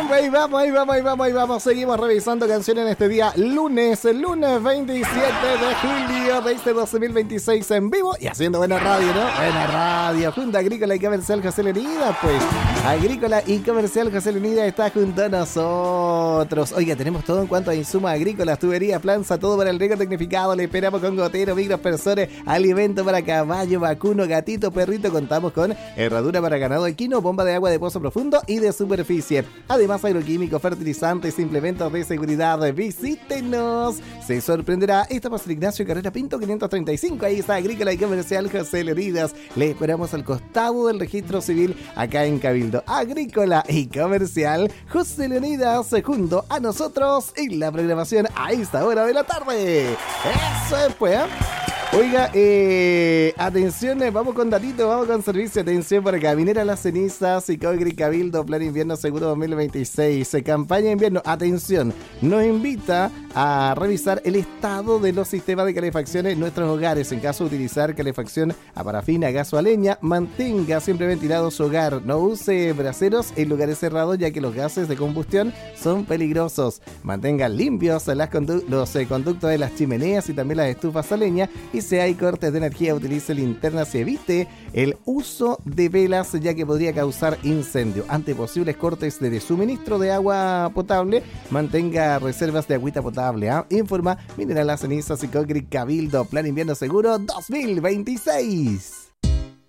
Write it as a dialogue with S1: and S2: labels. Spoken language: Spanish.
S1: Ahí vamos. Seguimos revisando canciones en este día lunes 27 de julio de este 2026 en vivo y haciendo buena radio, ¿no? Buena radio. Junta Agrícola y Comercial José Leonidas, pues. Agrícola y Comercial José Leonidas está junto a nosotros. Oiga, tenemos todo en cuanto a insumos agrícolas, tuberías, planza, todo para el riego tecnificado. Le esperamos con gotero, microaspersores, alimento para caballo, vacuno, gatito, perrito. Contamos con herradura para ganado equino, bomba de agua de pozo profundo y de superficie. Además, agroquímicos, fertilizantes, implementos de seguridad. Visítenos. Se sorprenderá. Estamos en Ignacio Carrera Pinto 535. Ahí está Agrícola y Comercial José Leonidas. Le esperamos al costado del registro civil acá en Cabildo. Agrícola y Comercial José Leonidas junto a nosotros en la programación a esta hora de la tarde. Eso es, pues. Oiga, atención, vamos con datito, vamos con servicio. Atención por acá, Minera Las Cenizas y Cogri Cabildo, Plan Invierno Seguro 2026, campaña invierno. Atención, nos invita a revisar el estado de los sistemas de calefacción en nuestros hogares. En caso de utilizar calefacción a parafina, gas o a leña, mantenga siempre ventilado su hogar. No use braseros en lugares cerrados, ya que los gases de combustión son peligrosos. Mantenga limpios los conductos de las chimeneas y también las estufas a leña. Y si hay cortes de energía, utilice linternas y evite el uso de velas, ya que podría causar incendio. Ante posibles cortes de suministro de agua potable, mantenga reservas de agüita potable. Informa Mineral Las Cenizas y Cogri Cabildo, Plan Invierno Seguro 2026.